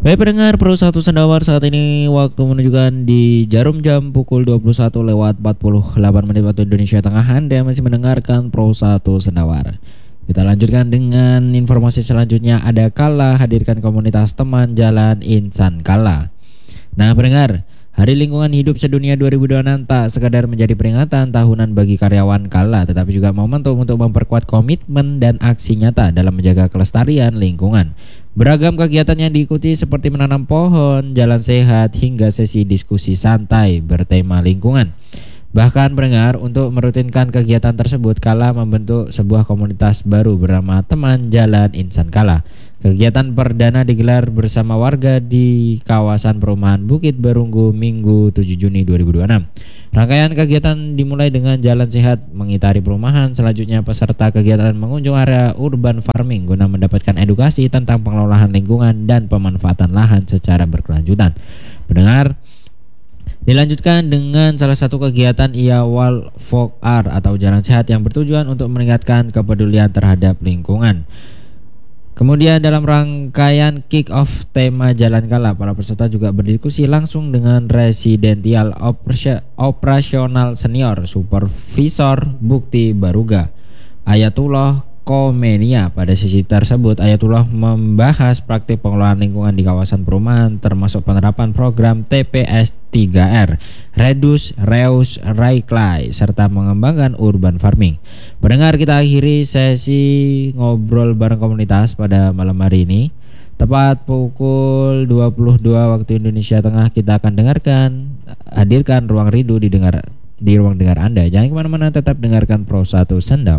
Baik pendengar, Pro 1 Sendawar saat ini waktu menunjukkan di jarum jam pukul 21 lewat 48 menit waktu Indonesia Tengah. Anda masih mendengarkan Pro 1 Sendawar. Kita lanjutkan dengan informasi selanjutnya. Ada Kala hadirkan komunitas teman jalan Insan Kala. Nah pendengar, Hari Lingkungan Hidup Sedunia 2026 tak sekadar menjadi peringatan tahunan bagi karyawan Kala, tetapi juga momentum untuk memperkuat komitmen dan aksi nyata dalam menjaga kelestarian lingkungan. Beragam kegiatan yang diikuti seperti menanam pohon, jalan sehat, hingga sesi diskusi santai bertema lingkungan. Bahkan pendengar, untuk merutinkan kegiatan tersebut, Kala membentuk sebuah komunitas baru bernama Teman Jalan Insan Kala. Kegiatan perdana digelar bersama warga di kawasan perumahan Bukit Berunggu Minggu 7 Juni 2026. Rangkaian kegiatan dimulai dengan jalan sehat mengitari perumahan. Selanjutnya peserta kegiatan mengunjung area urban farming guna mendapatkan edukasi tentang pengelolaan lingkungan dan pemanfaatan lahan secara berkelanjutan. Pendengar, dilanjutkan dengan salah satu kegiatan Iawal Folk Art atau jalan sehat yang bertujuan untuk meningkatkan kepedulian terhadap lingkungan. Kemudian dalam rangkaian kick-off tema Jalan Kala, para peserta juga berdiskusi langsung dengan Residensial Operasional Senior Supervisor Bukti Baruga, Ayatullah Komenia. Pada sesi tersebut, Ayatullah membahas praktik pengelolaan lingkungan di kawasan perumahan, termasuk penerapan program TPS 3R, Reduce, Reuse, Recycle, serta mengembangkan urban farming. Pendengar, kita akhiri sesi ngobrol bareng komunitas pada malam hari ini. Tepat pukul 22 waktu Indonesia Tengah, kita akan hadirkan Ruang Rindu di ruang dengar Anda. Jangan kemana-mana, tetap dengarkan Pro 1 Sendawar.